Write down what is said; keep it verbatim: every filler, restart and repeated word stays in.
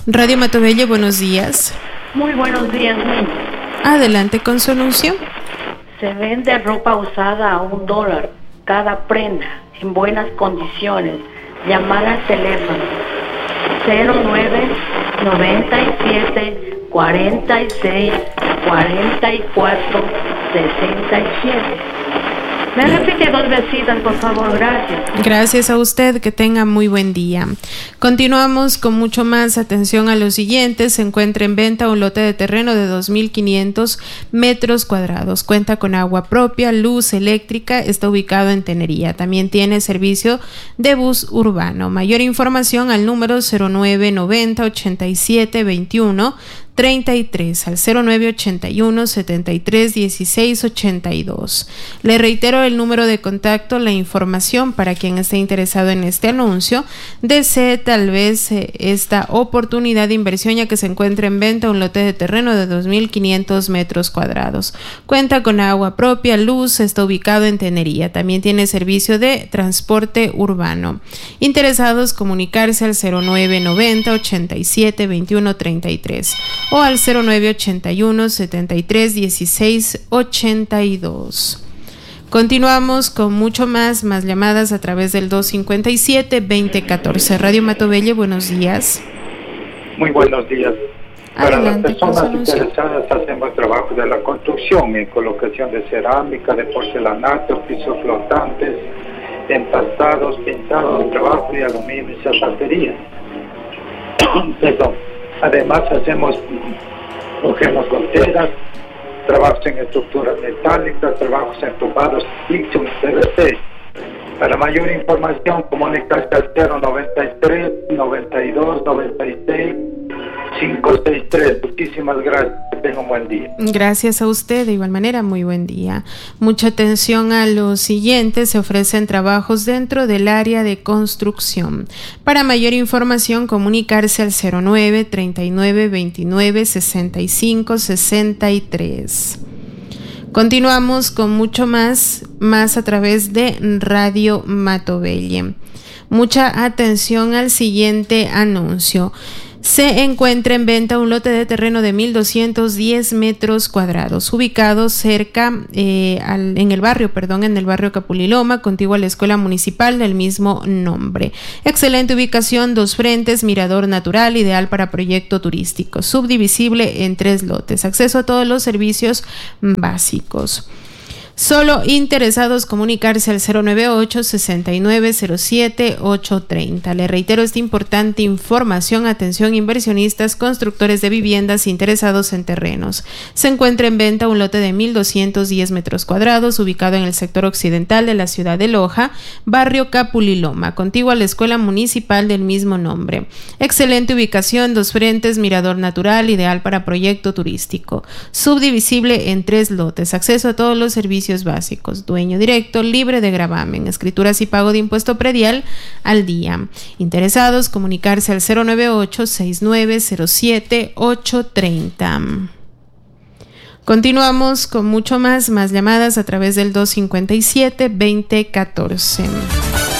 Radio Matobelle, buenos días. Muy buenos días, niña. Adelante con su anuncio. Se vende ropa usada a un dólar cada prenda en buenas condiciones. Llamar al teléfono cero nueve noventa y siete cuarenta y seis cuarenta y cuatro sesenta y siete. Me repite dos veces, por favor, gracias. Gracias a usted, que tenga muy buen día. Continuamos con mucho más. Atención a los siguientes. Se encuentra en venta un lote de terreno de dos mil quinientos metros cuadrados. Cuenta con agua propia, luz eléctrica, está ubicado en Tenería. También tiene servicio de bus urbano. Mayor información al número cero nueve noventa ochenta y siete veintiuno treinta y tres, al cero nueve ochenta y uno setenta y tres dieciséis ochenta y dos. Le reitero el número de contacto, la información para quien esté interesado en este anuncio, desee tal vez eh, esta oportunidad de inversión, ya que se encuentra en venta un lote de terreno de dos mil quinientos metros cuadrados. Cuenta con agua propia, luz, está ubicado en Tenería. También tiene servicio de transporte urbano. Interesados, comunicarse al cero nueve noventa ochenta y siete veintiuno treinta y tres. O al cero nueve ochenta y uno setenta y tres dieciséis ochenta y dos. Continuamos con mucho más, más llamadas a través del dos cincuenta y siete veinte catorce. Radio Matobelle, buenos días. Muy buenos días. Adelante. Para las personas interesadas, hacemos trabajo de la construcción, en colocación de cerámica, de porcelanato, pisos flotantes, empastados, pintados, trabajo de aluminio y zapatería. Perdón. Además hacemos, cogemos goteras, trabajos en estructuras metálicas, trabajos en tubados Dixon P V C. Para mayor información, comunicarse al cero noventa y tres noventa y dos noventa y seis quinientos sesenta y tres. Muchísimas gracias. Que tenga un buen día. Gracias a usted, de igual manera, muy buen día. Mucha atención a los siguientes. Se ofrecen trabajos dentro del área de construcción. Para mayor información, comunicarse al cero nueve treinta y nueve veintinueve sesenta y cinco sesenta y tres. Continuamos con mucho más, más a través de Radio Matobelle. Mucha atención al siguiente anuncio. Se encuentra en venta un lote de terreno de mil doscientos diez metros cuadrados, ubicado cerca, eh, al, en el barrio, perdón, en el barrio Capuliloma, contiguo a la escuela municipal del mismo nombre. Excelente ubicación, dos frentes, mirador natural, ideal para proyecto turístico, subdivisible en tres lotes, acceso a todos los servicios básicos. Solo interesados, comunicarse al cero nueve ocho sesenta y nueve cero siete ocho treinta. Le reitero esta importante información. Atención inversionistas, constructores de viviendas interesados en terrenos. Se encuentra en venta un lote de mil doscientos diez metros cuadrados, ubicado en el sector occidental de la ciudad de Loja, barrio Capuliloma, contiguo a la escuela municipal del mismo nombre. Excelente ubicación, dos frentes, mirador natural, ideal para proyecto turístico. Subdivisible en tres lotes, acceso a todos los servicios básicos, dueño directo, libre de gravamen, escrituras y pago de impuesto predial al día. Interesados, comunicarse al cero nueve ocho sesenta y nueve cero siete ocho treinta. Continuamos con mucho más, más llamadas a través del dos cincuenta y siete veinte catorce.